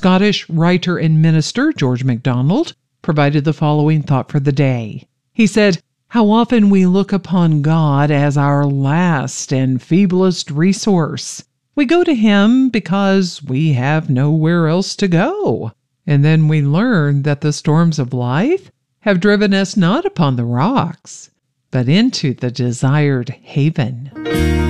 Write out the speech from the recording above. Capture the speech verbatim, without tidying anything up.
Scottish writer and minister George MacDonald provided the following thought for the day. He said, "How often we look upon God as our last and feeblest resource. We go to Him because we have nowhere else to go. And then we learn that the storms of life have driven us not upon the rocks, but into the desired haven."